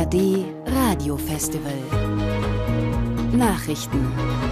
ARD Radiofestival. Nachrichten.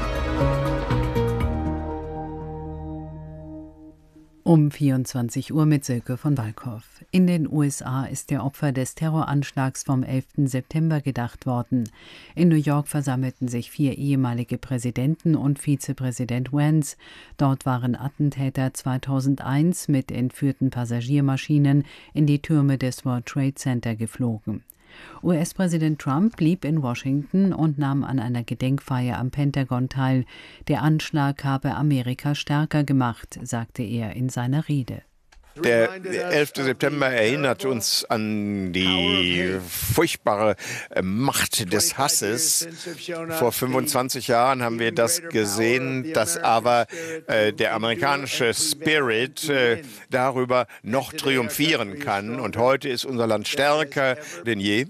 Um 24 Uhr mit Silke von Walkhoff. In den USA ist der Opfer des Terroranschlags vom 11. September gedacht worden. In New York versammelten sich 4 ehemalige Präsidenten und Vizepräsident Vance. Dort waren Attentäter 2001 mit entführten Passagiermaschinen in die Türme des World Trade Center geflogen. US-Präsident Trump blieb in Washington und nahm an einer Gedenkfeier am Pentagon teil. Der Anschlag habe Amerika stärker gemacht, sagte er in seiner Rede. Der 11. September erinnert uns an die furchtbare Macht des Hasses. Vor 25 Jahren haben wir das gesehen, dass aber der amerikanische Spirit darüber noch triumphieren kann. Und heute ist unser Land stärker denn je.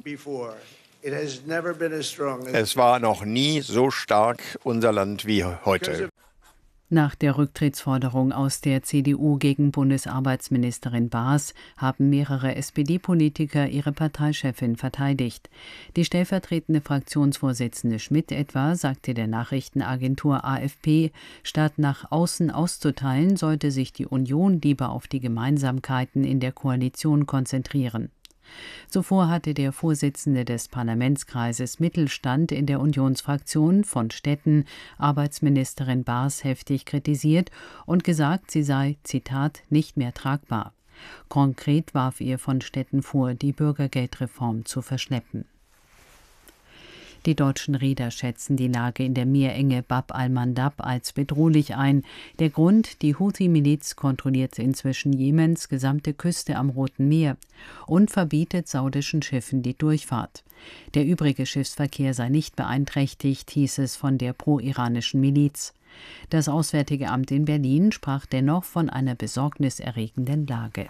Es war noch nie so stark unser Land wie heute. Nach der Rücktrittsforderung aus der CDU gegen Bundesarbeitsministerin Baas haben mehrere SPD-Politiker ihre Parteichefin verteidigt. Die stellvertretende Fraktionsvorsitzende Schmidt etwa sagte der Nachrichtenagentur AFP, statt nach außen auszuteilen, sollte sich die Union lieber auf die Gemeinsamkeiten in der Koalition konzentrieren. Zuvor hatte der Vorsitzende des Parlamentskreises Mittelstand in der Unionsfraktion von Stetten Arbeitsministerin Baas heftig kritisiert und gesagt, sie sei, Zitat, nicht mehr tragbar. Konkret warf ihr von Stetten vor, die Bürgergeldreform zu verschleppen. Die deutschen Reeder schätzen die Lage in der Meerenge Bab al-Mandab als bedrohlich ein. Der Grund: die Houthi-Miliz kontrolliert inzwischen Jemens gesamte Küste am Roten Meer und verbietet saudischen Schiffen die Durchfahrt. Der übrige Schiffsverkehr sei nicht beeinträchtigt, hieß es von der pro-iranischen Miliz. Das Auswärtige Amt in Berlin sprach dennoch von einer besorgniserregenden Lage.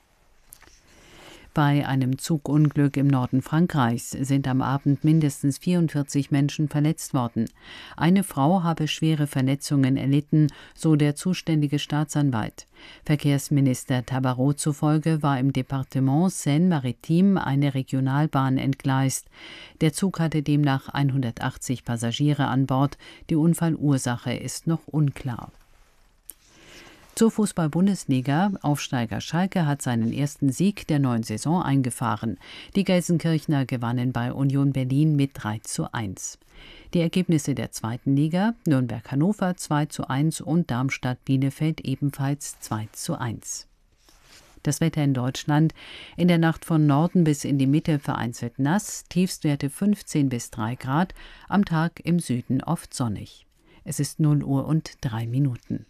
Bei einem Zugunglück im Norden Frankreichs sind am Abend mindestens 44 Menschen verletzt worden. Eine Frau habe schwere Verletzungen erlitten, so der zuständige Staatsanwalt. Verkehrsminister Tabarot zufolge war im Departement Seine-Maritime eine Regionalbahn entgleist. Der Zug hatte demnach 180 Passagiere an Bord. Die Unfallursache ist noch unklar. Zur Fußball-Bundesliga. Aufsteiger Schalke hat seinen ersten Sieg der neuen Saison eingefahren. Die Gelsenkirchner gewannen bei Union Berlin mit 3:1. Die Ergebnisse der zweiten Liga: Nürnberg-Hannover 2:1 und Darmstadt-Bielefeld ebenfalls 2:1. Das Wetter in Deutschland: in der Nacht von Norden bis in die Mitte vereinzelt nass, Tiefstwerte 15 bis 3 Grad, am Tag im Süden oft sonnig. Es ist 0 Uhr und 3 Minuten.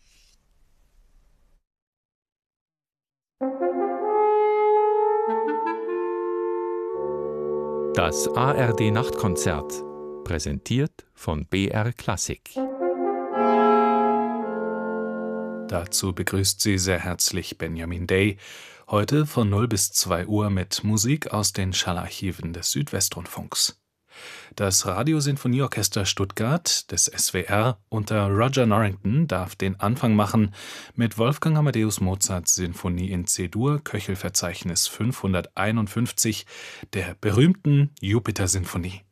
Das ARD-Nachtkonzert, präsentiert von BR Klassik. Dazu begrüßt Sie sehr herzlich Benjamin Day, heute von 0 bis 2 Uhr mit Musik aus den Schallarchiven des Südwestrundfunks. Das Radiosinfonieorchester Stuttgart des SWR unter Roger Norrington darf den Anfang machen mit Wolfgang Amadeus Mozarts Sinfonie in C-Dur, Köchelverzeichnis 551, der berühmten Jupiter-Sinfonie.